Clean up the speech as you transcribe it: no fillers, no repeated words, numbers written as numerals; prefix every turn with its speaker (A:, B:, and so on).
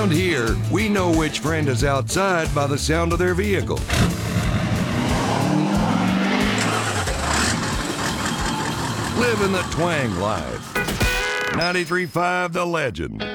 A: Around here, we know which friend is outside by the sound of their vehicle. Living the twang life. 93.5 The Legend.